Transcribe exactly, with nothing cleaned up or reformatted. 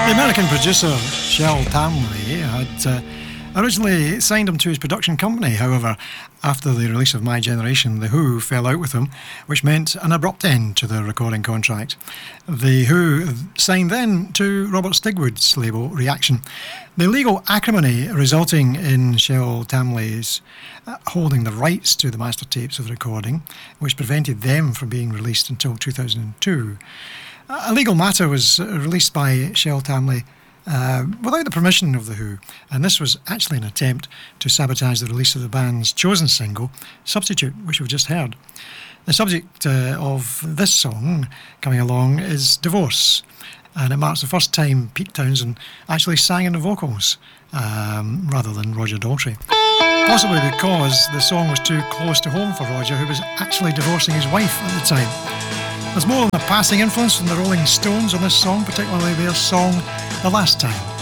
The American producer Shel Tamley had uh, originally signed him to his production company. However, after the release of My Generation, The Who fell out with him, which meant an abrupt end to the recording contract. The Who signed then to Robert Stigwood's label Reaction. The legal acrimony resulting in Shel Tamley's uh, holding the rights to the master tapes of the recording, which prevented them from being released until two thousand two. A legal matter was released by Shel Tamley uh, without the permission of The Who, and this was actually an attempt to sabotage the release of the band's chosen single, Substitute, which we've just heard. The subject uh, of this song coming along is divorce, and it marks the first time Pete Townshend actually sang in the vocals, um, rather than Roger Daltrey. Possibly because the song was too close to home for Roger, who was actually divorcing his wife at the time. There's more than a passing influence from the Rolling Stones on this song, particularly their song The Last Time.